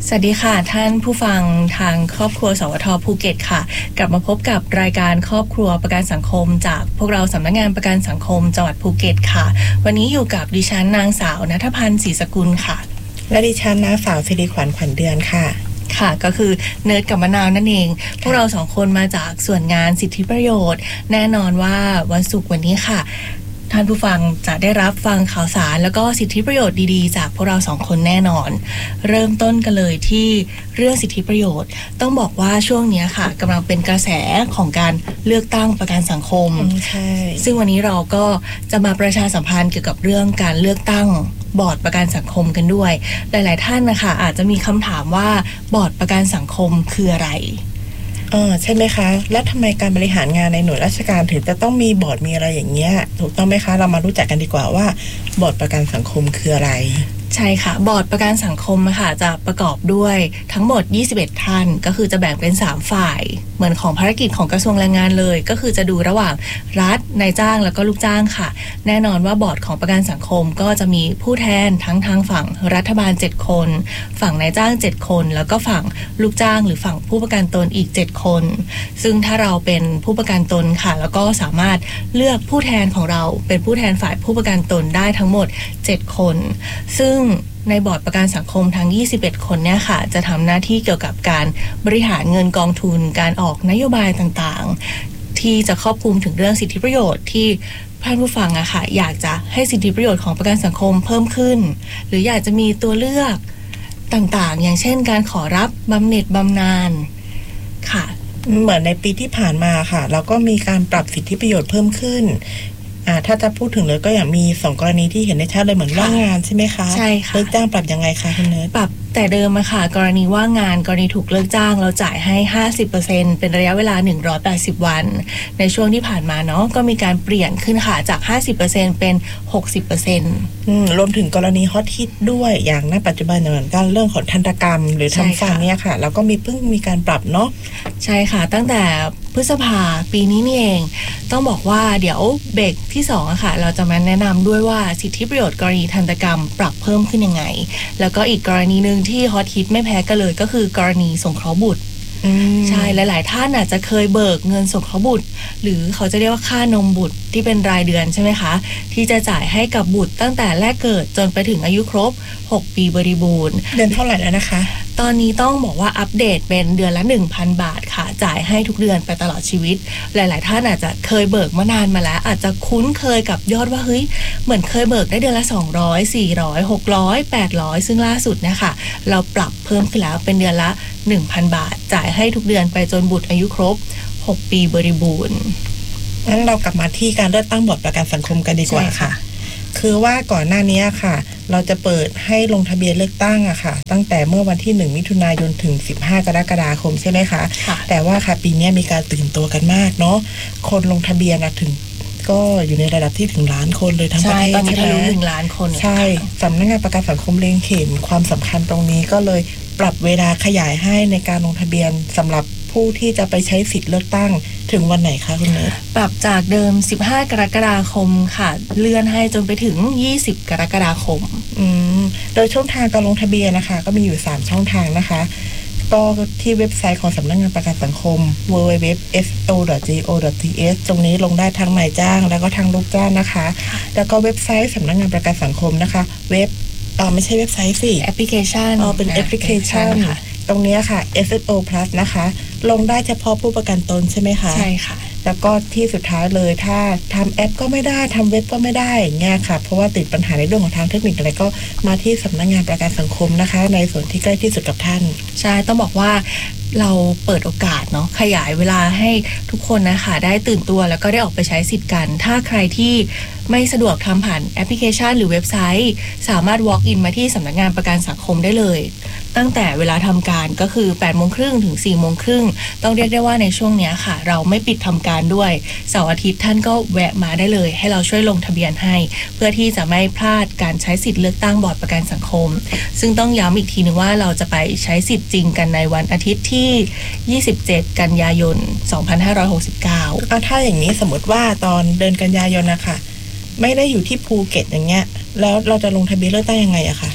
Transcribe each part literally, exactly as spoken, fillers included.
สวัสดีค่ะท่านผู้ฟังทางครอบครัวสวทภูเก็ตค่ะกลับมาพบกับรายการครอบครัวประกันสังคมจากพวกเราสำนักงานประกันสังคมจังหวัดภูเก็ตค่ะวันนี้อยู่กับดิฉันนางสาวณัฐพันธ์ศรีสกุลค่ะและดิฉันนางสาวสิริขวัญขวัญเดือนค่ะค่ะก็คือเนิร์ดกับมะนาวนั่นเองพวกเราสองคนมาจากส่วนงานสิทธิประโยชน์แน่นอนว่าวันศุกร์วันนี้ค่ะท่านผู้ฟังจะได้รับฟังข่าวสารแล้วก็สิทธิประโยชน์ดีๆจากพวกเราสองคนแน่นอนเริ่มต้นกันเลยที่เรื่องสิทธิประโยชน์ต้องบอกว่าช่วงนี้ค่ะกำลังเป็นกระแสของการเลือกตั้งประกันสังคมใช่ซึ่งวันนี้เราก็จะมาประชาสัมพันธ์เกี่ยวกับเรื่องการเลือกตั้งบอร์ดประกันสังคมกันด้วยหลายๆท่านนะคะอาจจะมีคำถามว่าบอร์ดประกันสังคมคืออะไรเออใช่ไหมคะและทำไมการบริหารงานในหน่วยราชการถึงจะต้องมีบอร์ดมีอะไรอย่างเงี้ยถูกต้องไหมคะเรามารู้จักกันดีกว่าว่าบอร์ดประกันสังคมคืออะไรใช่ค่ะบอร์ดประกันสังคมค่ะจะประกอบด้วยทั้งหมดยี่สิบเอ็ดท่านก็คือจะแบ่งเป็นสามฝ่ายเหมือนของภารกิจของกระทรวงแรงงานเลยก็คือจะดูระหว่างรัฐนายจ้างแล้วก็ลูกจ้างค่ะแน่นอนว่าบอร์ดของประกันสังคมก็จะมีผู้แทนทั้งทางฝั่งรัฐบาลเจ็ดคนฝั่งนายจ้างเจ็ดคนแล้วก็ฝั่งลูกจ้างหรือฝั่งผู้ประกันตนอีกเจ็ดคนซึ่งถ้าเราเป็นผู้ประกันตนค่ะแล้วก็สามารถเลือกผู้แทนของเราเป็นผู้แทนฝ่ายผู้ประกันตนได้ทั้งหมดเจ็ดคนซึ่งในบอร์ดประกันสังคมทั้งยี่สิบเอ็ดคนเนี่ยค่ะจะทำหน้าที่เกี่ยวกับการบริหารเงินกองทุนการออกนโยบายต่างๆที่จะครอบคลุมถึงเรื่องสิทธิประโยชน์ที่ท่านผู้ฟังอะค่ะอยากจะให้สิทธิประโยชน์ของประกันสังคมเพิ่มขึ้นหรืออยากจะมีตัวเลือกต่างๆอย่างเช่นการขอรับบำเหน็จบำนาญค่ะเหมือนในปีที่ผ่านมาค่ะเราก็มีการปรับสิทธิประโยชน์เพิ่มขึ้นอ่าถ้าจะพูดถึงเลยก็อย่างมีสองกรณีที่เห็นในชัดเลยเหมือนว่างงานใช่ไหมคะใช่ค่ะเลิกจ้างปรับยังไงคะคุณเนิร์ดปรับแต่เดิมอะค่ะกรณีว่างงานกรณีถูกเลิกจ้างเราจ่ายให้ ห้าสิบเปอร์เซ็นต์ เป็นระยะเวลาหนึ่งร้อยแปดสิบวันในช่วงที่ผ่านมาเนาะก็มีการเปลี่ยนขึ้นค่ะจาก ห้าสิบเปอร์เซ็นต์ เป็น หกสิบเปอร์เซ็นต์อืมรวมถึงกรณีฮอตฮิตด้วยอย่างณปัจจุบันเหมือนกันเรื่องของทันตกรรมหรือทำฟันเนี่ยค่ะแล้วก็มีเพิ่งมีการปรับเนาะใช่ค่ะตั้งแต่พฤษภาปีนี้นี่เองต้องบอกว่าเดี๋ยวเบรกที่สองอะค่ะเราจะมาแนะนำด้วยว่าสิทธิประโยชน์กรณีทันตกรรมปรับเพิ่มขึ้นยังไงแล้วก็อีกกรณีนึงที่ฮอตฮิตไม่แพ้กันเลยก็คือกรณีสงเคราะห์บุตรใช่หลายๆท่านอาจจะเคยเบิกเงินสงเคราะห์บุตรหรือเขาจะเรียกว่าค่านมบุตรที่เป็นรายเดือนใช่ไหมคะที่จะจ่ายให้กับบุตรตั้งแต่แรกเกิดจนไปถึงอายุครบหกปีบริบูรณ์เดือนเท่าไหร่แล้วนะคะตอนนี้ต้องบอกว่าอัปเดตเป็นเดือนละ หนึ่งพัน บาทค่ะจ่ายให้ทุกเดือนไปตลอดชีวิตหลายๆท่านอาจจะเคยเบิกมานานมาแล้วอาจจะคุ้นเคยกับยอดว่าเฮ้ยเหมือนเคยเบิกได้เดือนละสองร้อย สี่ร้อย หกร้อย แปดร้อยซึ่งล่าสุดนะคะเราปรับเพิ่มขึ้นแล้วเป็นเดือนละ หนึ่งพัน บาทจ่ายให้ทุกเดือนไปจนบุตรอายุครบหกปีบริบูรณ์งั้นเรากลับมาที่การเลือกตั้งบอร์ดประกันสังคมกันดีกว่าค่ะคือว่าก่อนหน้านี้ค่ะเราจะเปิดให้ลงทะเบียนเลือกตั้งอะค่ะตั้งแต่เมื่อวันที่หนึ่งมิถุนายนถึงสิบห้ากรกฎาคมใช่ไหมคะแต่ว่าค่ะปีนี้มีการตื่นตัวกันมากเนาะคนลงทะเบียนถึงก็อยู่ในระดับที่ถึงล้านคนเลยทั้งประเทศใช่ตอนนี้ทะลุหนึ่งล้านคนใช่สำนักงานประกันสังคมเล็งเห็นความสำคัญตรงนี้ก็เลยปรับเวลาขยายให้ในการลงทะเบียนสำหรับผู้ที่จะไปใช้สิทธิ์เลือกตั้งถึงวันไหนคะคุณเนิร์ดปรับจากเดิมสิบห้ากรกฎาคมค่ะเลื่อนให้จนไปถึงยี่สิบกรกฎาคมอืมโดยช่องทางการลงทะเบียนนะคะก็มีอยู่สามช่องทางนะคะก็ที่เว็บไซต์ของสำนักงานประกันสังคม ดับเบิลยู ดับเบิลยู ดับเบิลยู ดอท เอส โอ ดอท จี โอ ดอท ที เอส ตรงนี้ลงได้ทั้งนายจ้างแล้วก็ทั้งลูกจ้างนะคะแล้วก็เว็บไซต์สำนักงานประกันสังคมนะคะเว็บเอ่อไม่ใช่เว็บไซต์สิแอปพลิเคชันอ๋อเป็นแอปพลิเคชันตรงนี้ค่ะ เอส เอส โอ Plus นะคะลงได้เฉพาะผู้ประกันตนใช่ไหมคะใช่ค่ะแล้วก็ที่สุดท้ายเลยถ้าทำแอปก็ไม่ได้ทำเว็บก็ไม่ได้อย่างเงี้ยค่ะเพราะว่าติดปัญหาในเรื่องของทางเทคนิคอะไรก็มาที่สำนักงานประกันสังคมนะคะในส่วนที่ใกล้ที่สุดกับท่านใช่ต้องบอกว่าเราเปิดโอกาสเนาะขยายเวลาให้ทุกคนนะคะได้ตื่นตัวแล้วก็ได้ออกไปใช้สิทธิ์กันถ้าใครที่ไม่สะดวกทำผ่านแอปพลิเคชันหรือเว็บไซต์สามารถ walk in มาที่สำนักงานประกันสังคมได้เลยตั้งแต่เวลาทำการก็คือ แปดโมงครึ่งถึง สี่โมงครึ่งต้องเรียกได้ว่าในช่วงนี้ค่ะเราไม่ปิดทำการด้วยเสาร์อาทิตย์ท่านก็แวะมาได้เลยให้เราช่วยลงทะเบียนให้เพื่อที่จะไม่พลาดการใช้สิทธิ์เลือกตั้งบอร์ดประกันสังคมซึ่งต้องย้ำอีกทีนึงว่าเราจะไปใช้สิทธิ์จริงกันในวันอาทิตย์ที่ยี่สิบเจ็ดกันยายนสองพันห้าร้อยหกสิบเก้าเอาถ้าอย่างนี้สมมติว่าตอนเดือนกันยายนนะคะไม่ได้อยู่ที่ภูเก็ตอย่างเงี้ยแล้วเราจะลงทะเบียนเลือกตั้งยังไงอะคะ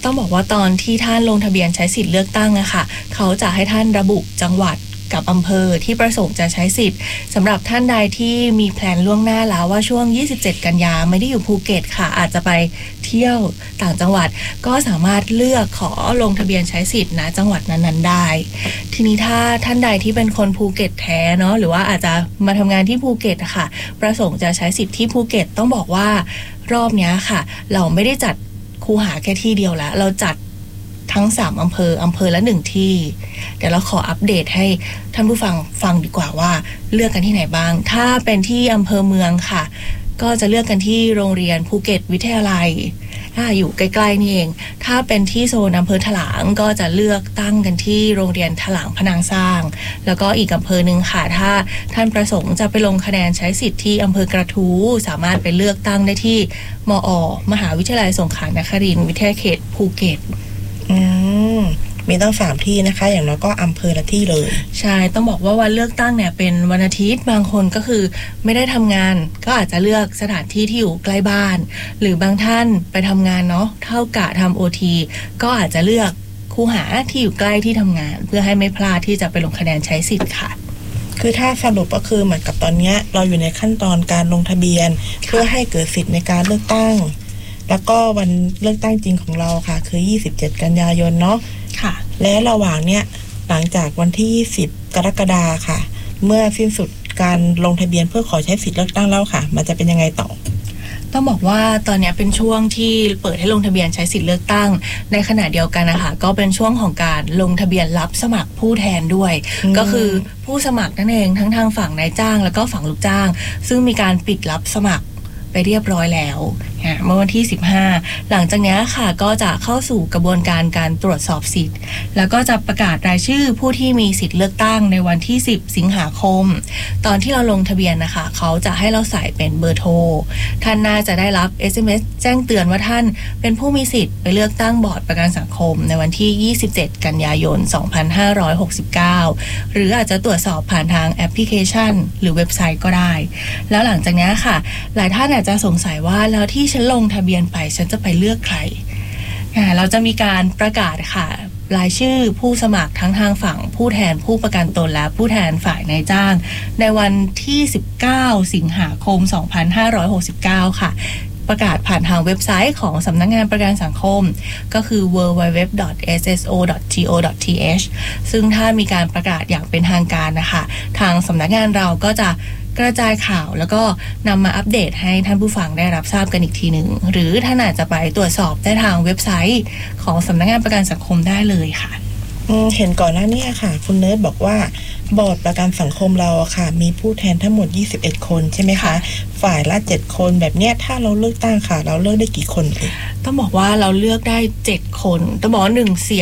ต้องบอกว่าตอนที่ท่านลงทะเบียนใช้สิทธิ์เลือกตั้งอะค่ะเขาจะให้ท่านระบุจังหวัดกับอำเภอที่ประสงค์จะใช้สิทธิ์สำหรับท่านใดที่มีแพลนล่วงหน้าแล้วว่าช่วงยี่สิบเจ็ดกันยาไม่ได้อยู่ภูเก็ตค่ะอาจจะไปเที่ยวต่างจังหวัดก็สามารถเลือกขอลงทะเบียนใช้สิทธิ์ณจังหวัดนั้นๆได้ทีนี้ถ้าท่านใดที่เป็นคนภูเก็ตแท้เนาะหรือว่าอาจจะมาทำงานที่ภูเก็ตอะค่ะประสงค์จะใช้สิทธิ์ที่ภูเก็ตต้องบอกว่ารอบนี้ค่ะเราไม่ได้จัดคูหาแค่ที่เดียวแล้วเราจัดทั้งสามอำเภออำเภอละหนึ่งที่เดี๋ยวเราขออัปเดตให้ท่านผู้ฟังฟังดีกว่าว่าเลือกกันที่ไหนบ้างถ้าเป็นที่อำเภอเมืองค่ะก็จะเลือกกันที่โรงเรียนภูเก็ตวิทยาลัยถ้าอยู่ใกล้ๆนี่เองถ้าเป็นที่โซนอำเภอถลางก็จะเลือกตั้งกันที่โรงเรียนถลางพนางสร้างแล้วก็อีกอำเภอหนึ่งค่ะถ้าท่านประสงค์จะไปลงคะแนนใช้สิทธิ์ที่อำเภอกระทู้สามารถไปเลือกตั้งได้ที่มอ มหาวิทยาลัยสงขลานครินทร์วิทยาเขตภูเก็ตอืมมีตั้งสามที่นะคะอย่างน้อยก็อำเภอละที่เลยใช่ต้องบอกว่าวันเลือกตั้งเนี่ยเป็นวันอาทิตย์บางคนก็คือไม่ได้ทำงานก็อาจจะเลือกสถานที่ที่อยู่ใกล้บ้านหรือบางท่านไปทำงานเนาะเท่ากะทำโอทีก็อาจจะเลือกคูหาที่อยู่ใกล้ที่ทำงานเพื่อให้ไม่พลาดที่จะไปลงคะแนนใช้สิทธิ์ค่ะคือถ้าสรุปก็คือเหมือนกับตอนนี้เราอยู่ในขั้นตอนการลงทะเบียนเพื่อให้เกิดสิทธิ์ในการเลือกตั้งแล้วก็วันเลือกตั้งจริงของเราค่ะคือยี่สิบเจ็ดกันยายนเนาะค่ะและระหว่างเนี้ยหลังจากวันที่ยี่สิบกรกฎาคมค่ะเมื่อสิ้นสุดการลงทะเบียนเพื่อขอใช้สิทธิ์เลือกตั้งแล้วค่ะมันจะเป็นยังไงต่อต้องบอกว่าตอนนี้เป็นช่วงที่เปิดให้ลงทะเบียนใช้สิทธิ์เลือกตั้งในขณะเดียวกันนะคะก็เป็นช่วงของการลงทะเบียนรับสมัครผู้แทนด้วยก็คือผู้สมัครนั่นเองทั้งทางฝั่งนายจ้างแล้วก็ฝั่งลูกจ้างซึ่งมีการปิดรับสมัครไปเรียบร้อยแล้วเมื่อวันที่สิบห้าหลังจากนี้ค่ะก็จะเข้าสู่กระบวนการการตรวจสอบสิทธิ์แล้วก็จะประกาศรายชื่อผู้ที่มีสิทธิ์เลือกตั้งในวันที่สิบสิงหาคมตอนที่เราลงทะเบียนนะคะเขาจะให้เราใส่เป็นเบอร์โทรท่านน่าจะได้รับ เอส เอ็ม เอส แจ้งเตือนว่าท่านเป็นผู้มีสิทธิ์ไปเลือกตั้งบอร์ดประกันสังคมในวันที่ยี่สิบเจ็ดกันยายนสองพันห้าร้อยหกสิบเก้าหรืออาจจะตรวจสอบผ่านทางแอปพลิเคชันหรือเว็บไซต์ก็ได้แล้วหลังจากนี้ค่ะหลายท่านอาจจะสงสัยว่าแล้วที่ฉันลงทะเบียนไปฉันจะไปเลือกใครเราจะมีการประกาศค่ะรายชื่อผู้สมัครทั้งทางฝั่งผู้แทนผู้ประกันตนและผู้แทนฝ่ายนายจ้างในวันที่สิบเก้าสิงหาคมสองพันห้าร้อยหกสิบเก้าค่ะประกาศผ่านทางเว็บไซต์ของสำนักงานประกันสังคมก็คือ ดับเบิลยู ดับเบิลยู ดับเบิลยู ดอท เอส เอส โอ ดอท จี โอ ดอท ที เอช ซึ่งถ้ามีการประกาศอย่างเป็นทางการนะคะทางสำนักงานเราก็จะกระจายข่าวแล้วก็นำมาอัปเดตให้ท่านผู้ฟังได้รับทราบกันอีกทีหนึ่งหรือท่านอาจจะไปตรวจสอบได้ทางเว็บไซต์ของสำนักงานประกันสังคมได้เลยค่ะเห็นก่อนหน้านี้ค่ะคุณเนิร์ดบอกว่าบอร์ดประกันสังคมเราค่ะมีผู้แทนทั้งหมดยี่สิบเอ็ดคนใช่ไหมคะฝ่ายละเจ็ดคนแบบเนี้ยถ้าเราเลือกตั้งค่ะเราเลือกได้กี่คนเองต้องบอกว่าเราเลือกได้เจ็ดคนต้องบอกว่าหนึ่งเสียง